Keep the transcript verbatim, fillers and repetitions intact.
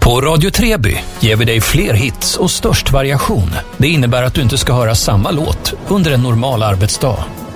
På Radio Treby ger vi dig fler hits och störst variation. Det innebär att du inte ska höra samma låt under en normal arbetsdag.